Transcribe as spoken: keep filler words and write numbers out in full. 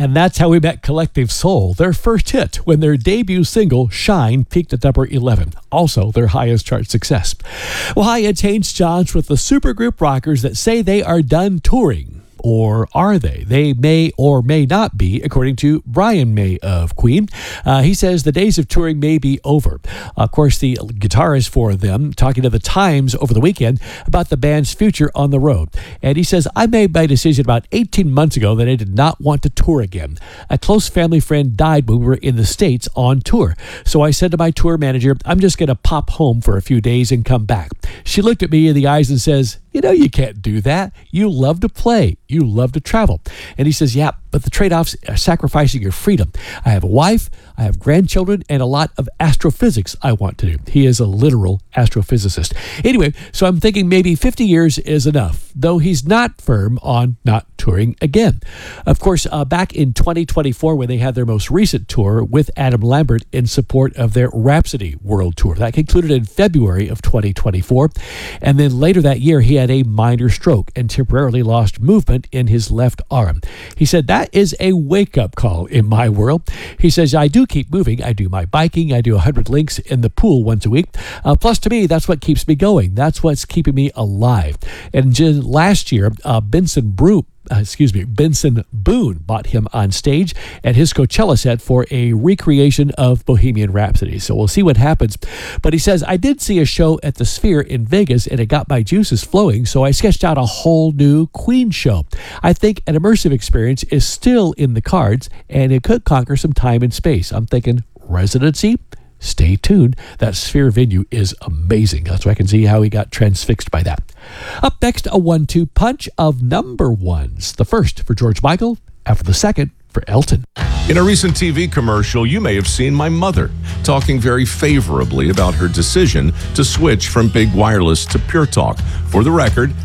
And that's how we met Collective Soul, their first hit when their debut single, Shine, peaked at number eleven, also their highest chart success. Well, hi, it's Haynes Johns with the supergroup rockers that say they are done touring. Or are they? They may or may not be, according to Brian May of Queen. Uh, he says the days of touring may be over. Of course, the guitarist for them talking to the Times over the weekend about the band's future on the road. And he says, I made my decision about eighteen months ago that I did not want to tour again. A close family friend died when we were in the States on tour. So I said to my tour manager, I'm just going to pop home for a few days and come back. She looked at me in the eyes and says, you know, you can't do that. You love to play. You love to travel. And he says, yeah, but the trade-offs are sacrificing your freedom. I have a wife, I have grandchildren, and a lot of astrophysics I want to do. He is a literal astrophysicist. Anyway, so I'm thinking maybe fifty years is enough, though he's not firm on not touring again. Of course, uh, back in twenty twenty-four, when they had their most recent tour with Adam Lambert in support of their Rhapsody World Tour. That concluded in February of twenty twenty-four. And then later that year, he had a minor stroke and temporarily lost movement in his left arm. He said, that is a wake-up call in my world. He says, I do keep moving. I do my biking. I do one hundred links in the pool once a week. Uh, plus, to me, that's what keeps me going. That's what's keeping me alive. And just last year, uh, Benson Brew Uh, excuse me, Benson Boone bought him on stage at his Coachella set for a recreation of Bohemian Rhapsody. So we'll see what happens. But he says, I did see a show at the Sphere in Vegas and it got my juices flowing, so I sketched out a whole new Queen show. I think an immersive experience is still in the cards and it could conquer some time and space. I'm thinking residency? Stay tuned. That Sphere venue is amazing. That's why I can see how he got transfixed by that. Up next, a one two punch of number ones. The first for George Michael, after the second for Elton. In a recent T V commercial, you may have seen my mother talking very favorably about her decision to switch from big wireless to Pure Talk. For the record,